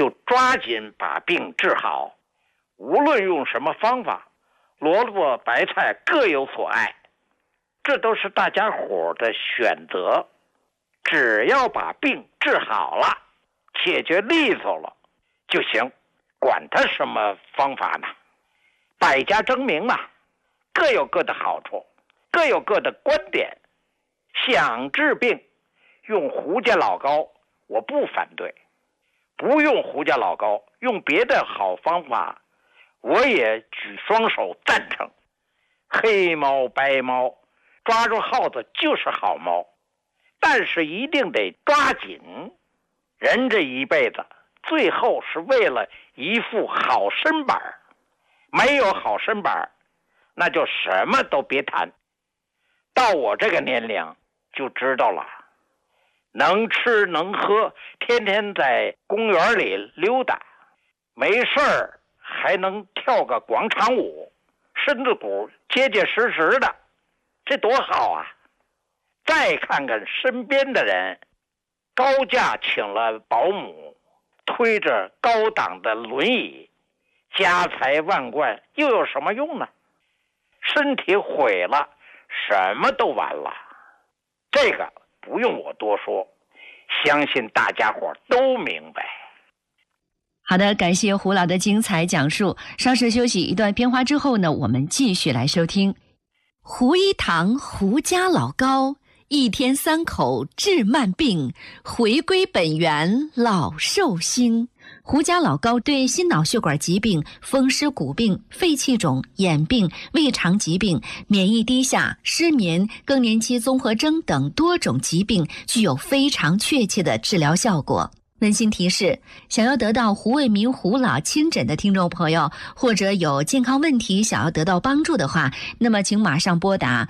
就抓紧把病治好。无论用什么方法，萝卜白菜各有所爱，这都是大家伙的选择。只要把病治好了，解决利索了就行，管他什么方法呢？百家争鸣嘛，各有各的好处，各有各的观点。想治病用胡家老膏，我不反对；不用胡家老膏，用别的好方法，我也举双手赞成。黑猫白猫，抓住耗子就是好猫，但是一定得抓紧。人这一辈子最后是为了一副好身板，没有好身板那就什么都别谈。到我这个年龄就知道了，能吃能喝，天天在公园里溜达，没事儿还能跳个广场舞，身子骨结结实实的，这多好啊！再看看身边的人，高价请了保姆，推着高档的轮椅，家财万贯，又有什么用呢？身体毁了，什么都完了。这个不用我多说，相信大家伙都明白。 好的，感谢胡老的精彩讲述。稍事休息一段片花之后呢，我们继续来收听胡一堂胡家老膏，一天3口治慢病，回归本源老寿星。胡家老膏对心脑血管疾病、风湿骨病、肺气肿、眼病、胃肠疾病、免疫低下、失眠、更年期综合征等多种疾病具有非常确切的治疗效果。温馨提示，想要得到胡卫民胡老亲诊的听众朋友，或者有健康问题想要得到帮助的话，那么请马上拨打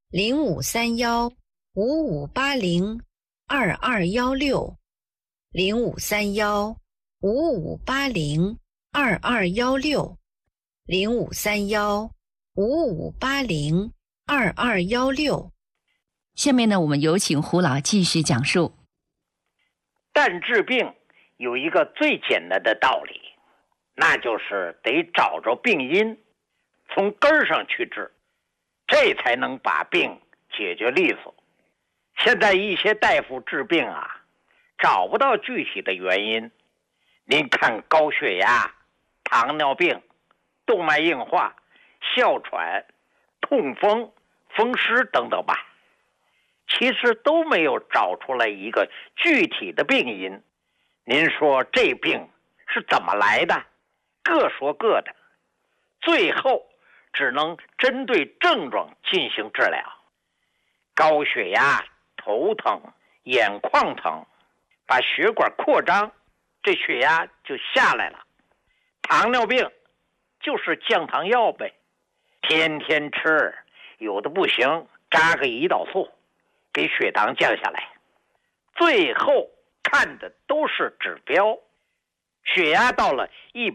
053155802216 053155802216 053155802216。 下面呢，我们有请胡老继续讲述。 但治病有一个最简单的道理，那就是得找着病因，从根儿上去治，这才能把病解决利索。现在一些大夫治病啊，找不到具体的原因。您看高血压、糖尿病、动脉硬化、哮喘、痛风、风湿等等吧，其实都没有找出来一个具体的病因。您说这病是怎么来的？各说各的，最后只能针对症状进行治疗。高血压、头疼、眼眶疼，把血管扩张，这血压就下来了。糖尿病就是降糖药呗，天天吃，有的不行，扎个胰岛素给血糖降下来。最后看的都是指标，血压到了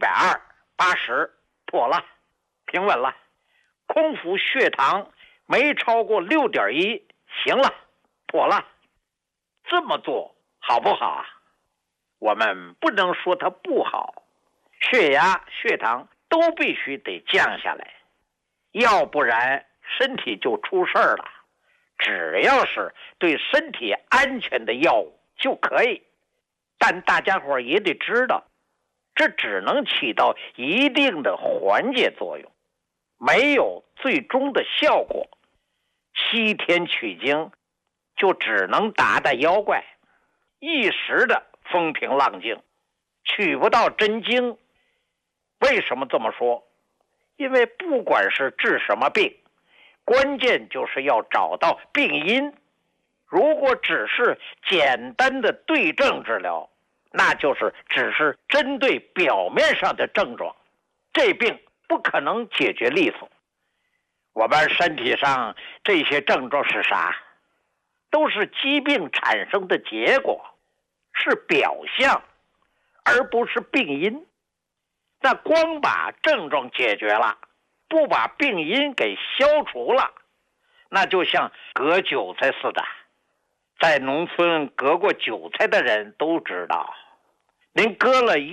120、80，妥了，平稳了。空腹血糖没超过6.1，行了，妥了。这么做好不好啊？我们不能说它不好，血压、血糖都必须得降下来，要不然身体就出事儿了。只要是对身体安全的药物就可以，但大家伙也得知道，这只能起到一定的缓解作用，没有最终的效果。西天取经就只能打打妖怪，一时的风平浪静，取不到真经。为什么这么说？因为不管是治什么病，关键就是要找到病因。如果只是简单的对症治疗，那就是只是针对表面上的症状，这病不可能解决利索。我们身体上这些症状是啥？都是疾病产生的结果，是表象，而不是病因。那光把症状解决了，不把病因给消除了，那就像割韭菜似的。在农村割过韭菜的人都知道，您割了